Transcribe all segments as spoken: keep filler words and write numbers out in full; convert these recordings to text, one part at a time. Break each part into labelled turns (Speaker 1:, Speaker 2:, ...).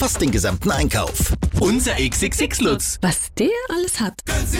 Speaker 1: fast den gesamten Einkauf. Unser X X X-Lutz.
Speaker 2: Was der alles hat.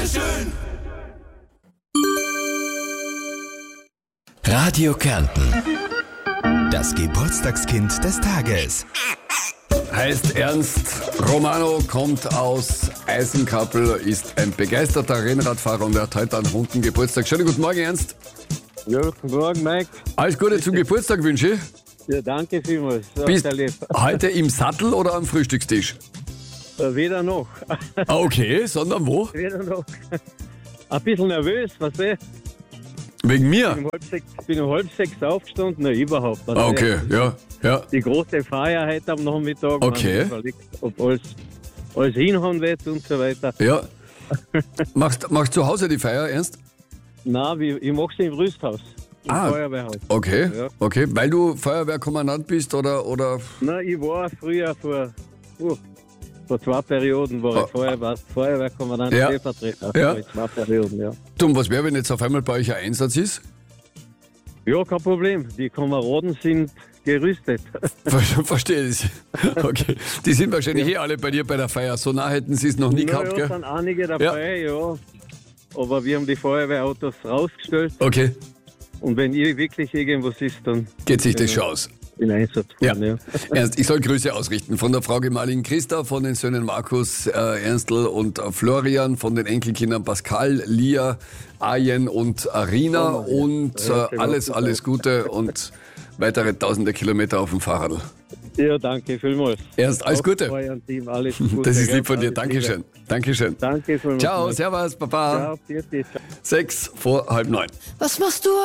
Speaker 1: Radio Kärnten. Das Geburtstagskind des Tages.
Speaker 3: Heißt Ernst Romano, kommt aus Eisenkappel, ist ein begeisterter Rennradfahrer und er hat heute einen runden Geburtstag. Schönen guten Morgen, Ernst.
Speaker 4: Ja, guten Morgen, Mike.
Speaker 3: Alles Gute zum Geburtstag wünsche ich.
Speaker 4: Ja, danke vielmals. So,
Speaker 3: Bist
Speaker 4: sehr lieb.
Speaker 3: heute im Sattel oder am Frühstückstisch?
Speaker 4: Äh, Weder noch.
Speaker 3: Ah, okay, sondern wo?
Speaker 4: Weder noch. Ein bisschen nervös, was ich.
Speaker 3: Wegen
Speaker 4: Ich
Speaker 3: mir?
Speaker 4: bin um halb sechs, bin um halb sechs aufgestanden. Na, überhaupt. was
Speaker 3: Ah,
Speaker 4: ich.
Speaker 3: okay, ja, ja.
Speaker 4: Die große Feier heute am Nachmittag.
Speaker 3: Okay.
Speaker 4: Man überlegt, ob alles, alles hinhauen wird und so weiter.
Speaker 3: Ja. Machst, machst zu Hause die Feier, Ernst?
Speaker 4: Nein, ich, ich mache sie im Rüsthaus. Im
Speaker 3: Ah.
Speaker 4: Feuerwehrhaus.
Speaker 3: Okay,
Speaker 4: Ja.
Speaker 3: okay. Weil du Feuerwehrkommandant bist oder, oder
Speaker 4: Nein, ich war früher vor, uh, vor zwei Perioden war
Speaker 3: Oh.
Speaker 4: ich Feuerwehr, Feuerwehrkommandant,
Speaker 3: Ja.
Speaker 4: Stellvertreter.
Speaker 3: Ja.
Speaker 4: Vor zwei Perioden, ja.
Speaker 3: du, was wäre, wenn jetzt auf einmal bei euch ein Einsatz ist?
Speaker 4: Ja, kein Problem. Die Kameraden sind gerüstet.
Speaker 3: Ver- Verstehe ich. Okay. Die sind wahrscheinlich eh alle bei dir bei der Feier. So nah hätten sie es noch nie
Speaker 4: Na
Speaker 3: gehabt,
Speaker 4: ja, es
Speaker 3: gell?
Speaker 4: sind einige dabei, ja. Aber wir haben die Feuerwehrautos rausgestellt.
Speaker 3: Okay,
Speaker 4: Und wenn ihr wirklich irgendwas ist, dann
Speaker 3: geht sich das
Speaker 4: Ja.
Speaker 3: schon aus.
Speaker 4: in Einsatz
Speaker 3: Ja.
Speaker 4: fahren, ja.
Speaker 3: Ernst, ich soll Grüße ausrichten von der Frau Gemahlin Christa, von den Söhnen Markus, äh, Ernstl und äh, Florian, von den Enkelkindern Pascal, Lia, Arjen und Arina und äh,
Speaker 4: Ja, genau.
Speaker 3: alles, alles Gute und weitere tausende Kilometer auf dem Fahrrad.
Speaker 4: Ja, danke vielmals.
Speaker 3: Ernst, alles
Speaker 4: Auch
Speaker 3: Gute.
Speaker 4: eurem Team, alles Gute.
Speaker 3: Das ist
Speaker 4: gell?
Speaker 3: lieb von dir.
Speaker 4: Alles
Speaker 3: Dankeschön.
Speaker 4: Liebe.
Speaker 3: Dankeschön.
Speaker 4: Danke vielmals.
Speaker 3: Ciao, servus, Baba.
Speaker 4: Ciao, Pfiat dich.
Speaker 3: Sechs vor halb neun.
Speaker 2: Was machst du